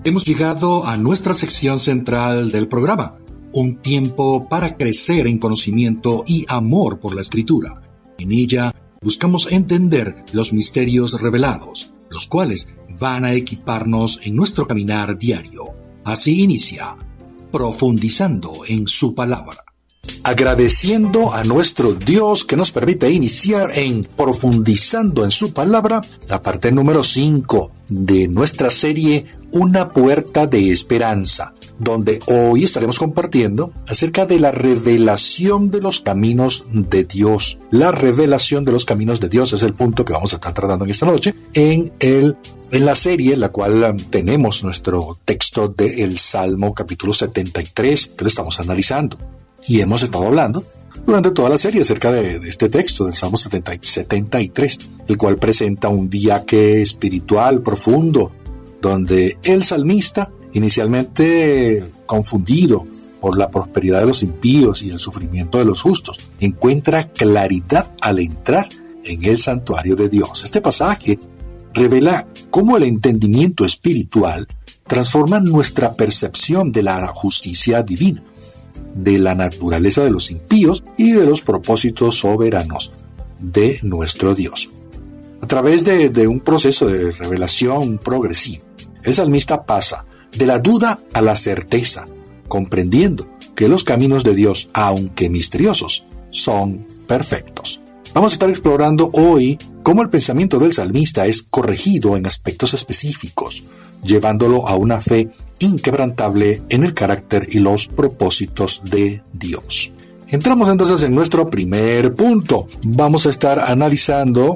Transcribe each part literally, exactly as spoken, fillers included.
Hemos llegado a nuestra sección central del programa, un tiempo para crecer en conocimiento y amor por la Escritura. En ella buscamos entender los misterios revelados, los cuales van a equiparnos en nuestro caminar diario. Así inicia, profundizando en su palabra. Agradeciendo a nuestro Dios que nos permite iniciar en Profundizando en su palabra, la parte número cinco de nuestra serie Una puerta de esperanza, donde hoy estaremos compartiendo acerca de la revelación de los caminos de Dios. La revelación de los caminos de Dios es el punto que vamos a estar tratando en esta noche en, el, en la serie en la cual um, tenemos nuestro texto del Salmo capítulo setenta y tres que lo estamos analizando. Y hemos estado hablando durante toda la serie acerca de, de este texto del Salmo setenta y tres, el cual presenta un viaje espiritual profundo, donde el salmista, inicialmente confundido por la prosperidad de los impíos y el sufrimiento de los justos, encuentra claridad al entrar en el santuario de Dios. Este pasaje revela cómo el entendimiento espiritual transforma nuestra percepción de la justicia divina, de la naturaleza de los impíos y de los propósitos soberanos de nuestro Dios. A través de, de un proceso de revelación progresivo, el salmista pasa de la duda a la certeza, comprendiendo que los caminos de Dios, aunque misteriosos, son perfectos. Vamos a estar explorando hoy cómo el pensamiento del salmista es corregido en aspectos específicos, llevándolo a una fe inquebrantable en el carácter y los propósitos de Dios. Entramos entonces en nuestro primer punto. Vamos a estar analizando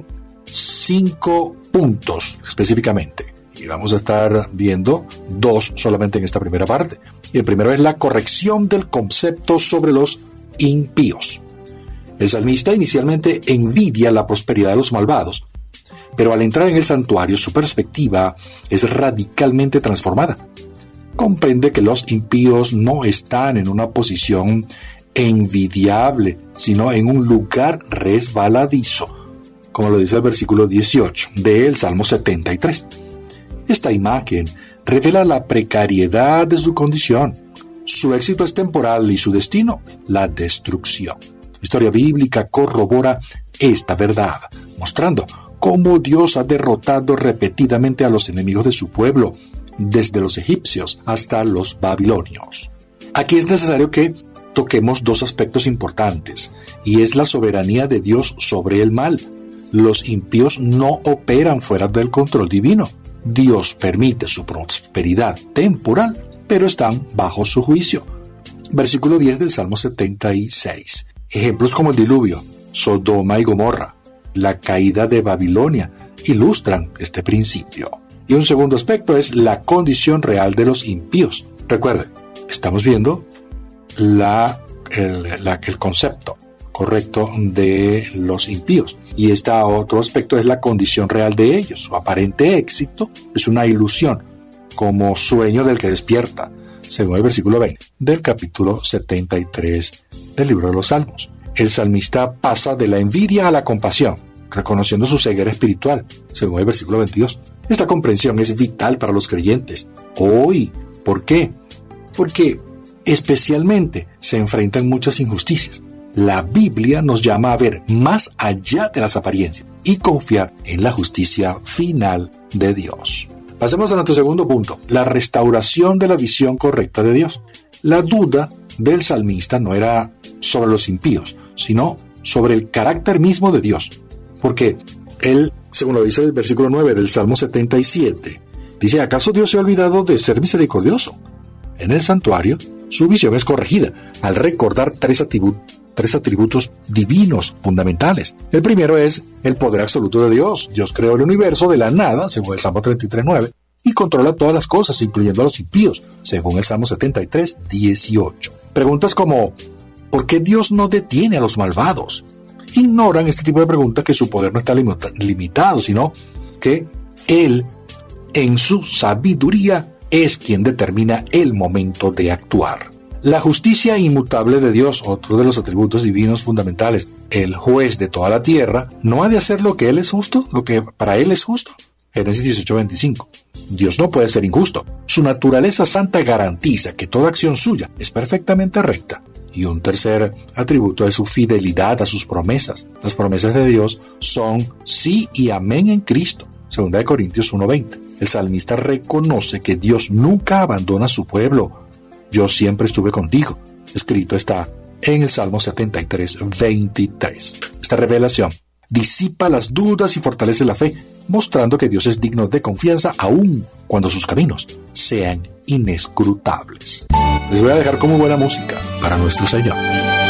cinco puntos específicamente. Y vamos a estar viendo dos solamente en esta primera parte. Y el primero es la corrección del concepto sobre los impíos. El salmista inicialmente envidia la prosperidad de los malvados, pero al entrar en el santuario su perspectiva es radicalmente transformada. Comprende que los impíos no están en una posición envidiable, sino en un lugar resbaladizo, como lo dice el versículo dieciocho del Salmo setenta y tres. Esta imagen revela la precariedad de su condición. Su éxito es temporal y su destino, la destrucción. La historia bíblica corrobora esta verdad, mostrando cómo Dios ha derrotado repetidamente a los enemigos de su pueblo, desde los egipcios hasta los babilonios. Aquí es necesario que toquemos dos aspectos importantes, y es la soberanía de Dios sobre el mal. Los impíos no operan fuera del control divino. Dios permite su prosperidad temporal, pero están bajo su juicio. Versículo diez del Salmo setenta y seis. Ejemplos como el diluvio, Sodoma y Gomorra, la caída de Babilonia, ilustran este principio. Y un segundo aspecto es la condición real de los impíos. Recuerden, estamos viendo la, el, la, el concepto correcto de los impíos. Y este otro aspecto es la condición real de ellos. Su aparente éxito es una ilusión, como sueño del que despierta, según el versículo veinte del capítulo setenta y tres del libro de los Salmos. El salmista pasa de la envidia a la compasión, reconociendo su ceguera espiritual, según el versículo veintidós. Esta comprensión es vital para los creyentes hoy. ¿Por qué? Porque especialmente se enfrentan muchas injusticias. La Biblia nos llama a ver más allá de las apariencias y confiar en la justicia final de Dios. Pasemos a nuestro segundo punto, la restauración de la visión correcta de Dios. La duda del salmista no era sobre los impíos, sino sobre el carácter mismo de Dios. Porque él, según lo dice el versículo nueve del Salmo setenta y siete, dice: ¿acaso Dios se ha olvidado de ser misericordioso? En el santuario, su visión es corregida al recordar tres atributos, tres atributos divinos fundamentales. El primero es el poder absoluto de Dios. Dios creó el universo de la nada, según el Salmo treinta y tres nueve, y controla todas las cosas, incluyendo a los impíos, según el Salmo setenta y tres dieciocho. Preguntas como: ¿por qué Dios no detiene a los malvados? Ignoran este tipo de preguntas que su poder no está limitado, sino que Él, en su sabiduría, es quien determina el momento de actuar. La justicia inmutable de Dios, otro de los atributos divinos fundamentales, el juez de toda la tierra, no ha de hacer lo que Él es justo, lo que para Él es justo. Génesis dieciocho veinticinco. Dios no puede ser injusto. Su Su naturaleza santa garantiza que toda acción suya es perfectamente recta. Y un tercer atributo es su fidelidad a sus promesas. Las promesas de Dios son sí y amén en Cristo. Segunda de Corintios uno veinte. El salmista reconoce que Dios nunca abandona a su pueblo. Yo siempre estuve contigo. Escrito está en el Salmo setenta y tres, veintitrés. Esta revelación disipa las dudas y fortalece la fe, mostrando que Dios es digno de confianza aun cuando sus caminos sean inescrutables. Les voy a dejar como buena música para nuestro Señor.